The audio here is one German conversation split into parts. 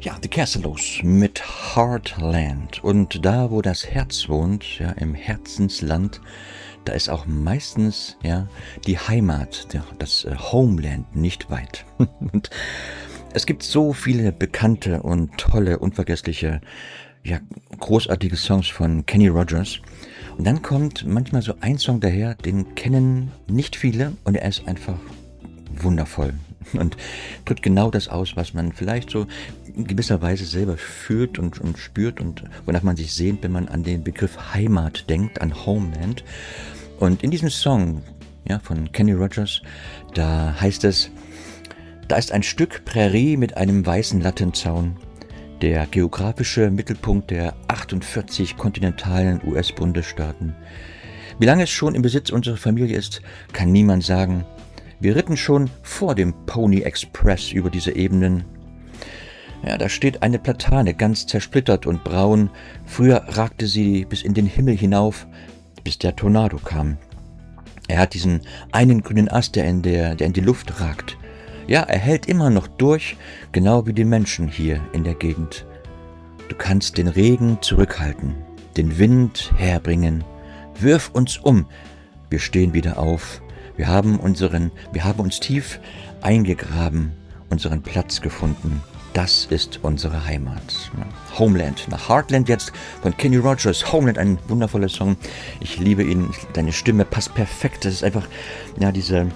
Ja, The Castellos mit Heartland. Und da, wo das Herz wohnt, ja, im Herzensland, da ist auch meistens ja die Heimat, das Homeland nicht weit. Und es gibt so viele bekannte und tolle, unvergessliche, ja, großartige Songs von Kenny Rogers. Und dann kommt manchmal so ein Song daher, den kennen nicht viele und er ist einfach wundervoll und drückt genau das aus, was man vielleicht so in gewisser Weise selber fühlt und spürt und wonach man sich sehnt, wenn man an den Begriff Heimat denkt, an Homeland. Und in diesem Song ja, von Kenny Rogers, da heißt es: Da ist ein Stück Prärie mit einem weißen Lattenzaun, der geografische Mittelpunkt der 48 kontinentalen US-Bundesstaaten. Wie lange es schon im Besitz unserer Familie ist, kann niemand sagen. Wir ritten schon vor dem Pony Express über diese Ebenen. Ja, da steht eine Platane, ganz zersplittert und braun. Früher ragte sie bis in den Himmel hinauf, bis der Tornado kam. Er hat diesen einen grünen Ast, der in die Luft ragt. Ja, er hält immer noch durch, genau wie die Menschen hier in der Gegend. Du kannst den Regen zurückhalten, den Wind herbringen. Wirf uns um, wir stehen wieder auf. Wir haben uns tief eingegraben, unseren Platz gefunden. Das ist unsere Heimat. Homeland, nach Heartland jetzt von Kenny Rogers. Homeland, ein wundervoller Song. Ich liebe ihn, deine Stimme passt perfekt. Das ist einfach, ja,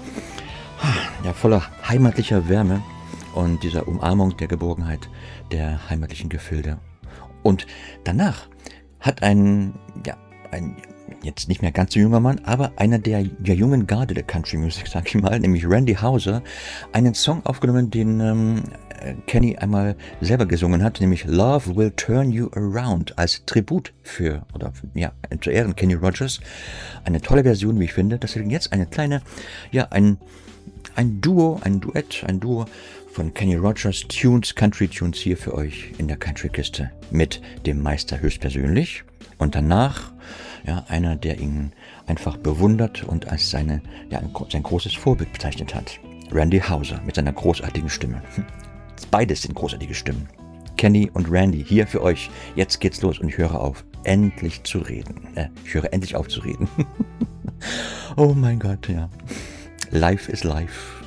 voller heimatlicher Wärme und dieser Umarmung der Geborgenheit der heimatlichen Gefilde. Und danach hat ein jetzt nicht mehr ganz so junger Mann, aber einer der jungen Garde der Country Music, sag ich mal, nämlich Randy Houser, einen Song aufgenommen, den Kenny einmal selber gesungen hat, nämlich Love Will Turn You Around, als Tribut zu Ehren Kenny Rogers. Eine tolle Version, wie ich finde. Deswegen jetzt eine kleine, ein Duo von Kenny Rogers, Country Tunes hier für euch in der Country-Kiste mit dem Meister höchstpersönlich. Und danach einer, der ihn einfach bewundert und als sein großes Vorbild bezeichnet hat. Randy Houser mit seiner großartigen Stimme. Beides sind großartige Stimmen. Kenny und Randy hier für euch. Jetzt geht's los und ich höre auf, endlich zu reden. Ich höre endlich auf zu reden. Oh mein Gott, ja. Life is life.